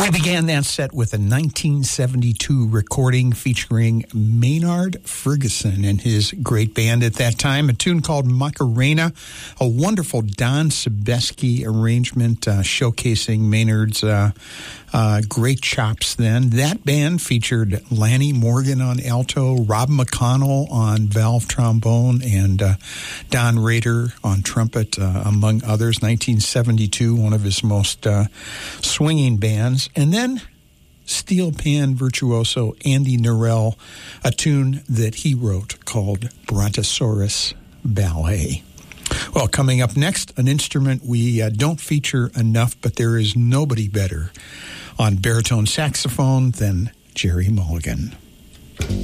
We began that set with a 1972 recording featuring Maynard Ferguson and his great band at that time, a tune called Macarena, a wonderful Don Sebesky arrangement showcasing Maynard's great chops then. That band featured Lanny Morgan on alto, Rob McConnell on valve trombone, and Don Rader on trumpet, among others. 1972, one of his most swinging bands. And then steel pan virtuoso Andy Narell, a tune that he wrote called Brontosaurus Ballet. Well, coming up next, an instrument we don't feature enough, but there is nobody better on baritone saxophone than Jerry Mulligan.